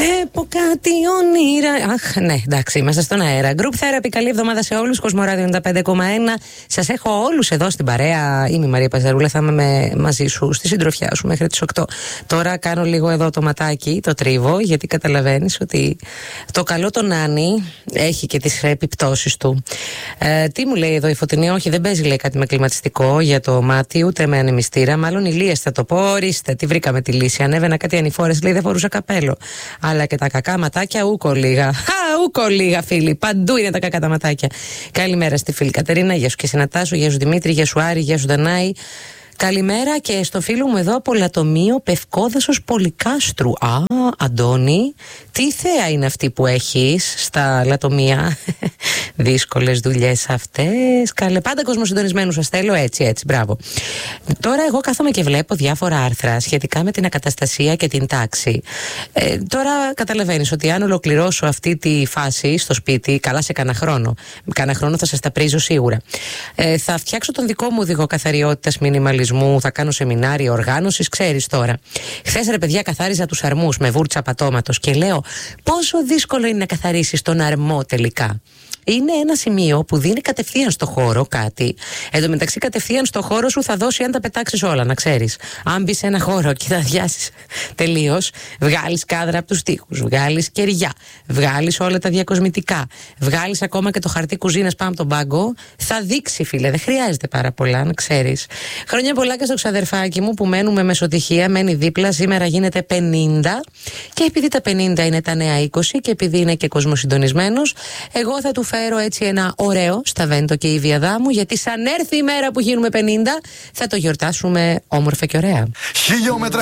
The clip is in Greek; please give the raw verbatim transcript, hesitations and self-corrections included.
Βλέπω κάτι ονείρα. Αχ, ναι, εντάξει, είμαστε στον αέρα. Group Therapy, καλή εβδομάδα σε όλους. Κοσμοράδιο ενενήντα πέντε κόμμα ένα. Σας έχω όλους εδώ στην παρέα. Είμαι η Μαρία Παζαρούλα, θα είμαι με, μαζί σου στη συντροφιά σου μέχρι τις οκτώ. Τώρα κάνω λίγο εδώ το ματάκι, το τρίβω, γιατί καταλαβαίνεις ότι το καλό το νάνι έχει και τις επιπτώσεις του. Ε, τι μου λέει εδώ η Φωτεινή? Όχι, δεν παίζει, λέει, κάτι με κλιματιστικό για το μάτι, ούτε με ανεμιστήρα. Μάλλον ηλίες θα το πω. Ορίστε, τι βρήκαμε τη λύση. Ανέβαινα κάτι ανηφόρες, λέει, δεν φορούσα καπέλο. Αλλά και τα κακά ματάκια ούκο λίγα. Χα, ούκο λίγα, φίλοι. Παντού είναι τα κακά τα ματάκια. Καλημέρα στη φίλη Κατερίνα, γεια σου και Συνατάσου, γεια σου Δημήτρη, γεια σου Άρη, γεια σου Δανάη. Καλημέρα και στο φίλο μου εδώ από Λατομείο Πευκόδασος Πολυκάστρου. Α, Αντώνη, τι θέα είναι αυτή που έχεις στα Λατομεία? Δύσκολες δουλειές αυτές. Καλέ, πάντα κοσμοσυντονισμένους σας θέλω, έτσι, έτσι, μπράβο. Τώρα εγώ κάθομαι και βλέπω διάφορα άρθρα σχετικά με την ακαταστασία και την τάξη. Ε, τώρα καταλαβαίνεις ότι αν ολοκληρώσω αυτή τη φάση στο σπίτι, καλά σε κανένα χρόνο, κανένα χρόνο θα σας τα πρίζω σίγουρα. Ε, θα φτιάξω τον δικό μου οδηγό καθαριότητας, μινιμαλισμού, θα κάνω σεμινάρια οργάνωσης, ξέρεις τώρα. Χθες, ρε παιδιά, καθάριζα τους αρμούς με βούρτσα πατώματος και λέω πόσο δύσκολο είναι να καθαρίσεις τον αρμό τελικά. Είναι ένα σημείο που δίνει κατευθείαν στο χώρο κάτι. Εν τω μεταξύ, κατευθείαν στο χώρο σου θα δώσει αν τα πετάξεις όλα, να ξέρεις. Αν μπεις σε ένα χώρο και θα αδειάσεις τελείως, βγάλεις κάδρα από τους τοίχους, βγάλεις κεριά, βγάλεις όλα τα διακοσμητικά, βγάλεις ακόμα και το χαρτί κουζίνας πάνω από τον πάγκο, θα δείξει, φίλε. Δεν χρειάζεται πάρα πολλά, να ξέρεις. Χρόνια πολλά και στο ξαδερφάκι μου που μένουμε μεσοτυχία, μένει δίπλα. Σήμερα γίνεται πενήντα. Και επειδή τα πενήντα είναι τα νέα είκοσι και επειδή είναι και κοσμοσυντονισμένος, εγώ θα του φέρω έτσι ένα ωραίο σταβέντο και Ήβια Δάμου, γιατί σαν έρθει η μέρα που γίνουμε πενήντα θα το γιορτάσουμε όμορφα και ωραία.